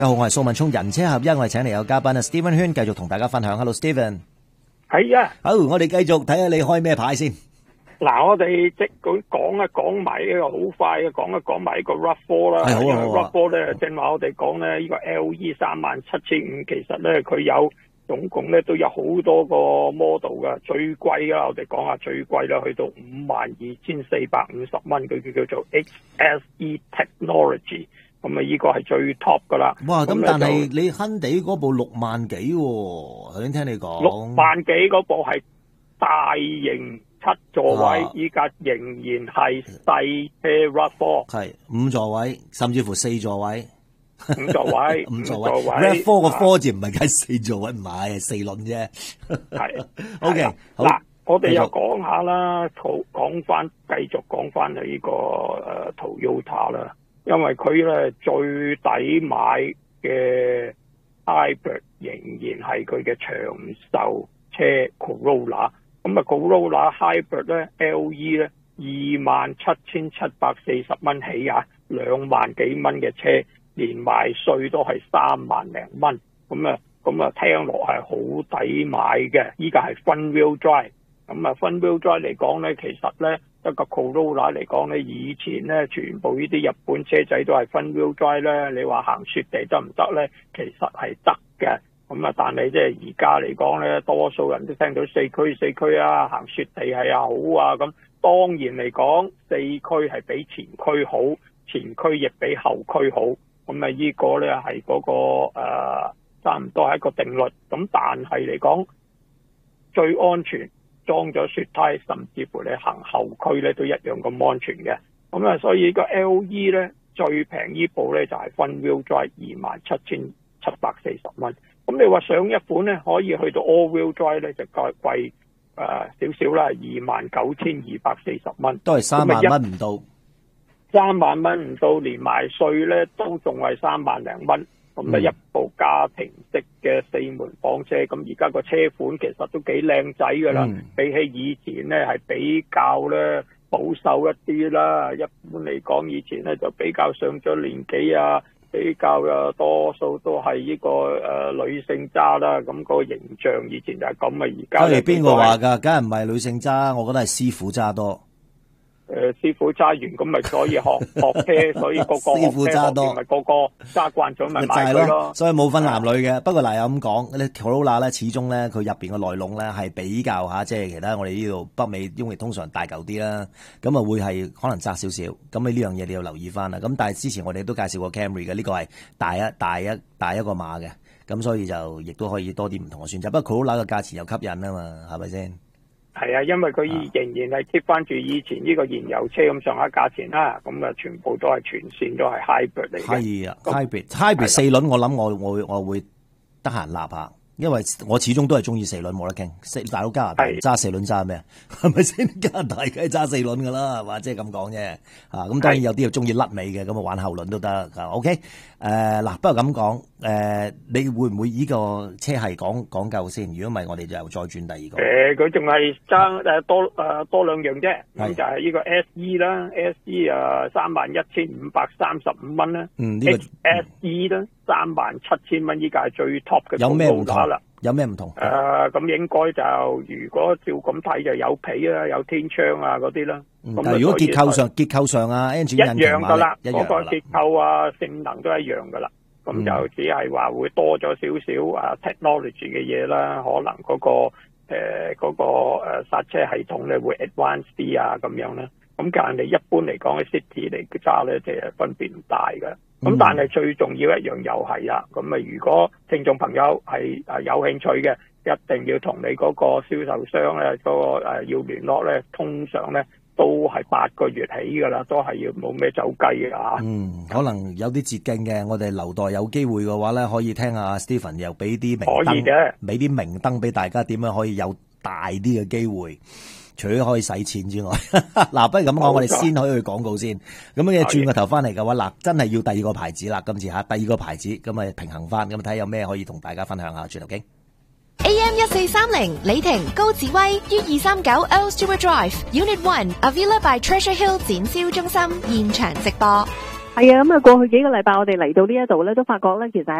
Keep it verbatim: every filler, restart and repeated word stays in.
大家好，我係蘇文聰，人車合一，我哋請嚟有嘉賓啊 Stephen 圈繼續同大家分享。Hello Stephen， 係啊， 好，我哋繼續睇下你開咩牌先。 嗱，我哋即管講一講埋呢個好快嘅，講一講埋呢個 RAV 四啦。 係好啊，好啊。 RAV 四咧，正話我哋講咧，呢個 L E 三萬七千五，其實咧佢有總共咧都有好多個 model 噶，最貴啦，我哋講下最貴啦，去到五萬二千四百五十蚊，佢叫叫做 X S E Technology。咁啊，呢個係最 top 噶啦。 哇！咁但係你亨地嗰部六萬幾喎，頭先聽你講。 六萬幾嗰部係大型七座位，依家、啊、仍然係細車 RAV 四。 係五座位，甚至乎四座位。 五座位， 五座位。RAV 四個科字唔係計四座位，唔係四輪啫。 係。 O K， 嗱，我哋又講下啦，講翻，繼續講翻呢個誒 Toyota 啦。因為佢咧最抵買嘅 hybrid 仍然係佢嘅長壽車 Corolla， 咁啊 Corolla hybrid 咧 L E 咧二萬七千七百四十蚊起啊，兩萬幾蚊嘅車，連埋稅都係三萬零蚊，咁啊咁啊聽落係好抵買嘅。依家係 front wheel drive， 咁啊 front wheel drive 嚟講咧，其實咧一個 Corolla 嚟講咧，以前咧全部呢啲日本車仔都係 front wheel drive 咧，你話行雪地得唔得咧？其實係得嘅，咁啊，但係即係而家嚟講咧，多數人都聽到四驅四驅啊，行雪地係啊好啊，咁當然嚟講四驅係比前驅好，前驅亦比後驅好，咁啊呢個咧係嗰個誒、呃、差唔多係一個定律，咁但係嚟講最安全。裝咗雪胎，甚至乎你行後驅咧都一樣咁安全嘅。咁啊，所以呢個 L E 咧最平呢部咧就係 front wheel drive 二萬七千七百四十蚊。咁你話上一款咧可以去到 all wheel drive 咧就貴貴誒少少啦，二萬九千二百四十蚊， 都係三萬蚊唔到。 三萬蚊唔到，連埋稅咧都仲係三萬零蚊。咁啊，一部家庭式嘅四門房車，咁而家個車款其實都幾靚仔噶啦，嗯、比起以前咧係比較咧保守一啲啦。一般嚟講，以前咧就比較上咗年紀啊，比較啊多數都係呢、這個誒、呃、女性揸啦。咁、那個形象以前就係咁啊，而家你邊個話㗎？梗係唔係女性揸，我覺得係師傅揸多。 誒、呃，師傅揸完咁咪所以學學車，所以個個師傅揸多， 咪個個揸慣咗咪買佢咯。 所以冇分男女嘅。不過嗱，有咁講，咧 Corolla 咧始終咧佢入邊個內籠咧係比較吓，即係其他我哋呢度北美因為通常大嚿啲啦，咁啊會係可能窄少少。咁你呢樣嘢你要留意翻啦。咁但係之前我哋都介紹過 Camry 嘅，呢個係大一大一大一個碼嘅，咁所以就亦都可以多啲唔同嘅選擇。不過 Corolla 嘅價錢又吸引啊嘛，係咪先？ 係啊，因為佢仍然係 keep 翻住以前呢個燃油車咁上下價錢啦，咁啊全部都係全線都係 hybrid 嚟嘅。 係啊 ，hybrid hybrid 四輪，我諗我我我會得閒立下，因為我始終都係中意四輪冇得傾。四大佬加拿大揸四輪揸咩？係咪先？加拿大梗係揸四輪噶啦，係嘛？即係咁講啫。啊，咁當然有啲又中意甩尾嘅，咁啊玩後輪都得。啊 OK，誒、呃、嗱，不過咁講，誒、呃、你會唔會依個車係講講究先？如果唔係，我哋就再轉第二個。 誒，佢仲係爭誒多誒多兩樣啫。咁就係呢個 S E 啦 ，S E 啊三萬一千五百三十五蚊啦。嗯，呢、這個 S E 啦三萬七千蚊，依家係最 top 嘅。 有咩唔同啦？有咩唔同？ 誒、呃，咁應該就如果照咁睇就有皮啦，有天窗啊嗰啲啦。咁、 嗯、如果結構上結構上啊 engine 一樣噶啦， 嗰、 那個結構啊性能都一樣噶啦。咁、嗯、就只係話會多咗少少啊 technology 嘅嘢啦，可能嗰、那個誒嗰、呃那個誒剎車系統咧會 advanced 啲啊咁樣啦。咁但係一般嚟講喺 city 嚟揸咧，即係分別唔大噶。咁、嗯、但係最重要一樣又係啦，咁啊如果聽眾朋友係啊有興趣嘅，一定要同你嗰個銷售商咧，嗰、那個誒要聯絡咧，通常咧都係八個月起噶啦，都係要冇咩走雞噶吓。嗯， 可能有啲捷徑嘅，我哋留待有機會嘅話咧，可以聽下 Stephen 又俾啲明燈， 可以嘅， 俾啲明燈俾大家點樣可以有大啲嘅機會。除咗可以使錢之外，嗱，不如咁講，我哋先可以去廣告先。咁嘅轉個頭翻嚟嘅話，嗱，真係要第二個牌子啦。今次吓，第二個牌子咁啊平衡翻，咁睇下有咩可以同大家分享下。轉頭傾 A M 一四三零李婷高志威於二三九 Earl Stewart Drive Unit One Avila by Treasure Hill 展銷中心現場直播。 係啊，咁啊過去幾個禮拜我哋嚟到呢一度咧，都發覺咧其實